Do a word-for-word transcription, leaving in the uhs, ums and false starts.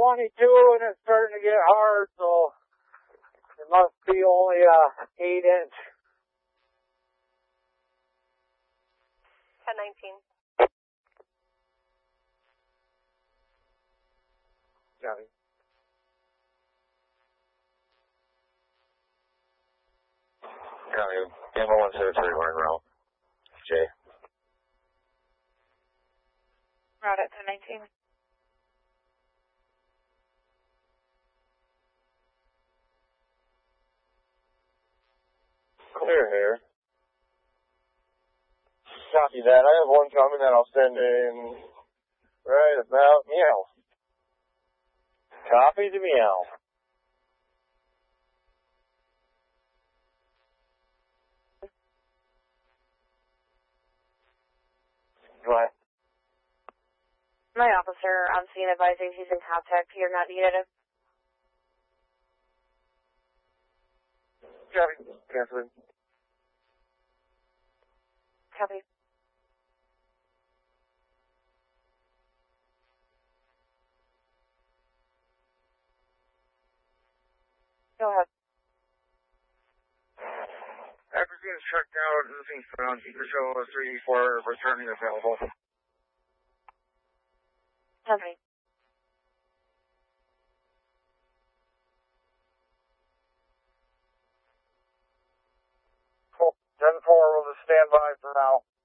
twenty-two and it's starting to get hard, so it must be only a eight inch. ten nineteen. Copy. Copy. Gamma one zero three, we're en route. Jay. Route at ten nineteen. Clear here. Copy that. I have one coming that I'll send in right about meow. Copy to meow. Go ahead. My officer on scene advising he's in contact. You're not needed. Copy. Cancel. Copy. Go ahead. After being checked out, moving from Eagle Show three four returning available. Copy. Cool. ten four will just stand by for now.